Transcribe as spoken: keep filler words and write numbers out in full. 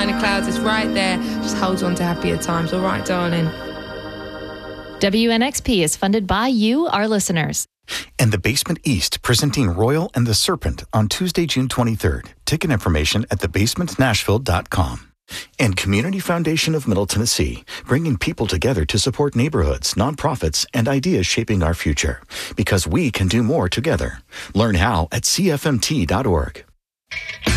behind the clouds. It's right there. Just hold on to happier times. All right, darling. W N X P is funded by you, our listeners. And the Basement East, presenting Royal and the Serpent on Tuesday, June twenty-third. Ticket information at the basement nashville dot com. And Community Foundation of Middle Tennessee, bringing people together to support neighborhoods, nonprofits, and ideas shaping our future. Because we can do more together. Learn how at c f m t dot org.